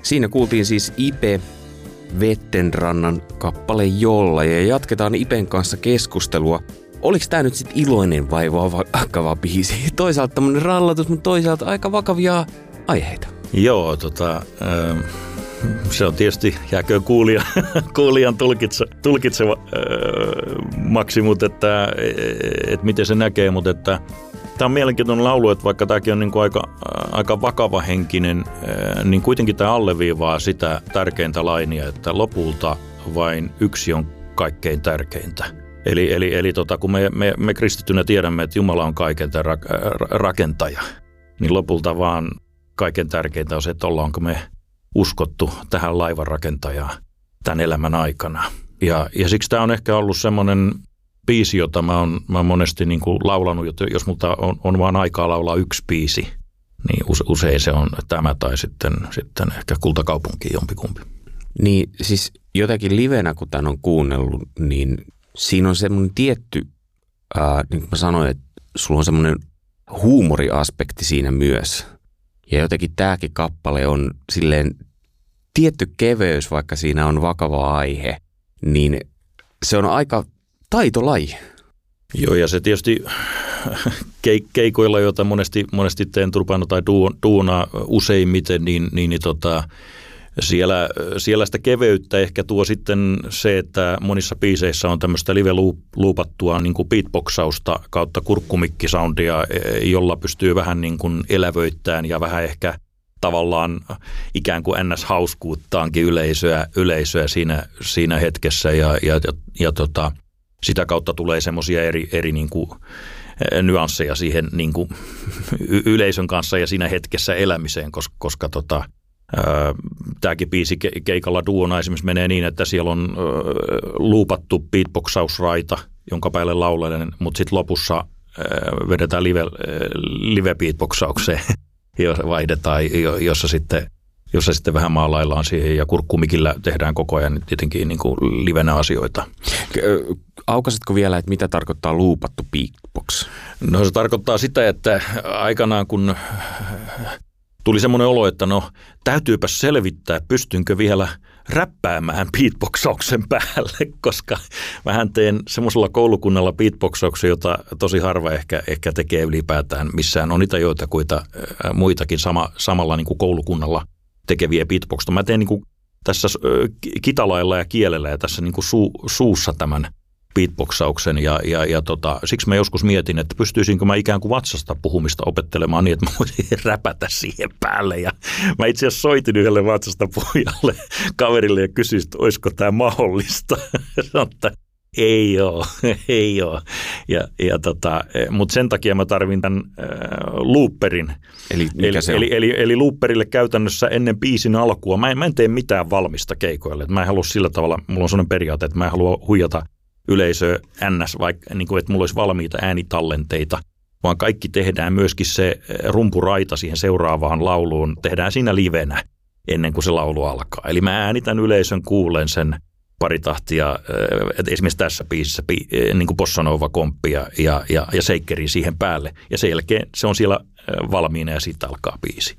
Siinä kuultiin siis Ipe Vettenrannan kappale Jolla ja jatketaan Ipen kanssa keskustelua. Oliko tämä nyt sitten iloinen vai vakava biisi? Toisaalta tämmöinen rallatus, mutta toisaalta aika vakavia aiheita. Joo, se on tietysti jääköön kuulijan tulkitsemaksi, mutta että miten se näkee, mutta että tämä on mielenkiintoinen laulu, että vaikka tämäkin on niin kuin aika vakava henkinen, niin kuitenkin tämä alleviivaa sitä tärkeintä lainia, että lopulta vain yksi on kaikkein tärkeintä. Eli kun me kristittynä tiedämme, että Jumala on kaiken rakentaja, niin lopulta vaan kaiken tärkeintä on se, että ollaanko me uskottu tähän laivanrakentajaan tämän elämän aikana. Ja siksi tämä on ehkä ollut semmoinen biisi, jota mä oon monesti niin kuin laulanut, jos multa on vaan aikaa laulaa yksi biisi, niin usein se on tämä tai sitten ehkä Kultakaupunki jompikumpi. Niin siis jotenkin livenä, kun tämän on kuunnellut, niin siinä on semmoinen tietty, niin kuin mä sanoin, että sulla on semmoinen huumoriaspekti siinä myös. Ja jotenkin tämäkin kappale on silleen tietty keveys, vaikka siinä on vakava aihe, niin se on aika taitolaji. Joo, ja se tietysti keikoilla, joita monesti teen turpana tai duunaa useimmiten, niin siellä sitä keveyttä ehkä tuo sitten se, että monissa biiseissä on tämmöistä live-luupattua niin kuin beatboxausta kautta kurkkumikkisoundia, jolla pystyy vähän niin kuin elävöittämään ja vähän ehkä tavallaan ikään kuin ns-hauskuuttaankin yleisöä siinä hetkessä ja sitä kautta tulee semmoisia eri niin kuin nyansseja siihen niin kuin yleisön kanssa ja siinä hetkessä elämiseen, koska tämäkin biisi keikalla duona esimerkiksi menee niin, että siellä on luupattu beatboxausraita, jonka päälle laulelen, mutta sitten lopussa vedetään live beatboxaukseen, jossa vaihdetaan, jossa sitten vähän maalaillaan siihen ja kurkkumikillä tehdään koko ajan tietenkin niin kuin livenä asioita. Aukasitko vielä, että mitä tarkoittaa luupattu beatbox? No se tarkoittaa sitä, että aikanaan kun tuli semmoinen olo, että täytyypä selvittää, pystynkö vielä räppäämään beatboxauksen päälle, koska vähän teen semmoisella koulukunnalla beatboxauksen, jota tosi harva ehkä tekee ylipäätään missään. On niitä joitakuita muitakin samalla niin kuin koulukunnalla tekeviä beatboxta. Mä teen niin kuin tässä kitalailla ja kielellä ja tässä niin kuin suussa tämän beatboxauksen ja siksi mä joskus mietin, että pystyisinkö mä ikään kuin vatsasta puhumista opettelemaan niin, että mä voisin räpätä siihen päälle. Ja mä itse asiassa soitin yhdelle vatsasta puhujalle kaverille ja kysyin, että olisiko tämä mahdollista. Sanoin, että ei ole. Mutta sen takia mä tarvin tämän looperin. Eli looperille käytännössä ennen biisin alkua. Mä en tee mitään valmista keikoille. Mä en halua sillä tavalla, mulla on sellainen periaate, että mä en halua huijata yleisöä ns, vaikka niin kuin, että mulla olisi valmiita äänitallenteita, vaan kaikki tehdään myöskin se rumpuraita siihen seuraavaan lauluun, tehdään siinä livenä ennen kuin se laulu alkaa. Eli mä äänitän yleisön kuulen sen pari tahtia, esimerkiksi tässä biisissä niin kuin bossa nova komppia ja shakeri siihen päälle. Ja sen jälkeen se on siellä valmiina ja sitten alkaa biisi.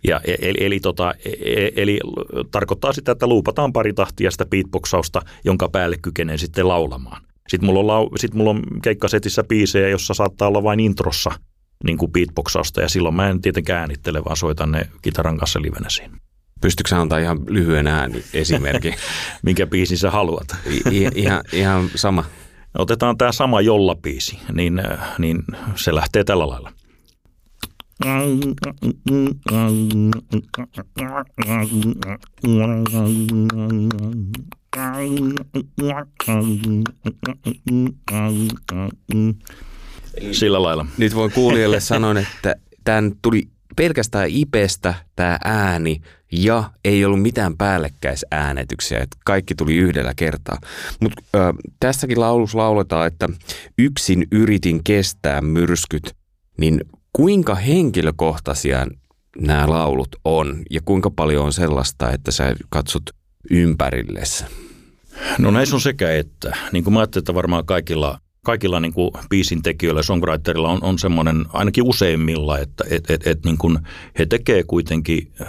Eli tarkoittaa sitä, että luupataan pari tahtia sitä beatboxausta, jonka päälle kykenee sitten laulamaan. Sitten mulla on keikkasetissä biisejä, jossa saattaa olla vain introssa niin kuin beatboxausta, ja silloin mä en tietenkään äänittele, vaan soitan ne kitaran kanssa livenä siinä. Pystytkö sä antaa ihan lyhyen esimerkin? Minkä biisin sä haluat? Ihan sama. Otetaan tämä sama Jolla-biisi, niin se lähtee tällä lailla. Sillä lailla. Nyt voin kuulijalle sanoa, että tämän tuli pelkästään Ipestä tämä ääni ja ei ollut mitään päällekkäisäänetyksiä, että kaikki tuli yhdellä kertaa. Mutta tässäkin laulussa lauletaan, että yksin yritin kestää myrskyt, niin kuinka henkilökohtaisia nämä laulut on ja kuinka paljon on sellaista, että sä katsot ympärillesi? No näissä on sekä että. Niin kuin mä ajattelin, että varmaan kaikilla niin kuin biisin tekijöillä ja songwriterilla on semmoinen, ainakin useimmilla, että niin kuin he tekee kuitenkin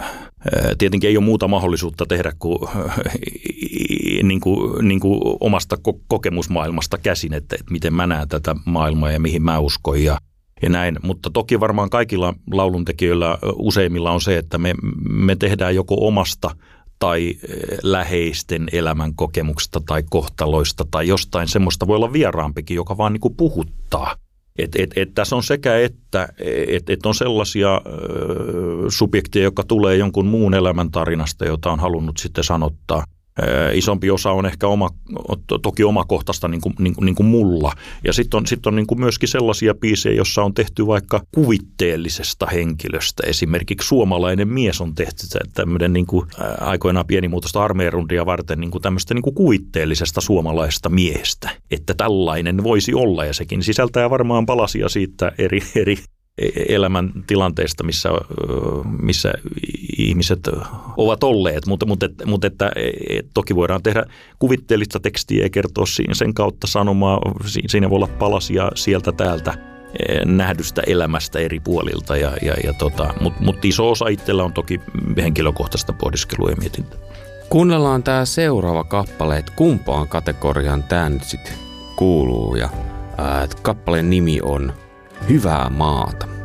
Tietenkin ei ole muuta mahdollisuutta tehdä kuin, niin kuin omasta kokemusmaailmasta käsin, että miten mä näen tätä maailmaa ja mihin mä uskon ja näin. Mutta toki varmaan kaikilla lauluntekijöillä useimmilla on se, että me tehdään joko omasta tai läheisten elämän kokemuksesta tai kohtaloista tai jostain semmoista, voi olla vieraampikin, joka vaan niin kuin puhuttaa. Tässä on sekä että on sellaisia subjekteja, jotka tulee jonkun muun elämän tarinasta, jota on halunnut sitten sanottaa. Isompi osa on ehkä toki omakohtaista niin kuin mulla. Ja sitten on niin kuin myöskin sellaisia biisejä, joissa on tehty vaikka kuvitteellisesta henkilöstä. Esimerkiksi Suomalainen mies on tehty tämmöinen niin kuin aikoinaan pienimuotoista armeijarundia varten niin kuin tämmöistä niin kuin kuvitteellisesta suomalaisesta miehestä. Että tällainen voisi olla ja sekin sisältää varmaan palasia siitä eri elämäntilanteesta, missä ihmiset ovat olleet, mutta että toki voidaan tehdä kuvitteellista tekstiä ja kertoa sen kautta sanomaa. Siinä voi olla palasia sieltä täältä nähdystä elämästä eri puolilta, mutta iso osa itsellä on toki henkilökohtaista pohdiskelua ja mietintää. Kuunnellaan tämä seuraava kappale, että kumpaan kategoriaan tämä nyt sitten kuuluu ja kappaleen nimi on Hyvää maata.